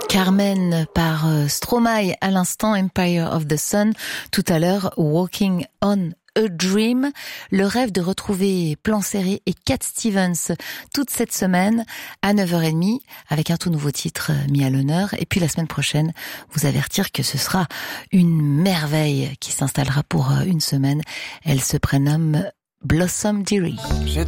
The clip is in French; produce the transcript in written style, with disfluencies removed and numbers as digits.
Carmen par Stromae, à l'instant Empire of the Sun, tout à l'heure Walking on a Dream, le rêve de retrouver Plan Serré et Cat Stevens toute cette semaine à 9h30 avec un tout nouveau titre mis à l'honneur, et puis la semaine prochaine vous avertir que ce sera une merveille qui s'installera pour une semaine. Elle se prénomme Blossom Dearie.